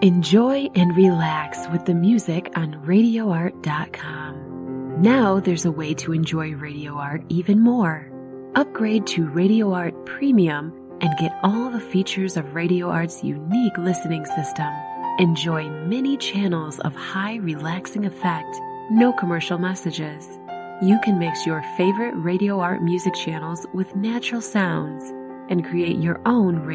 Enjoy and relax with the music on RadioArt.com. Now there's a way to enjoy Radio Art even more. Upgrade to Radio Art Premium and get all the features of Radio Art's unique listening system. Enjoy many channels of high relaxing effect, no commercial messages. You can mix your favorite Radio Art music channels with natural sounds and create your own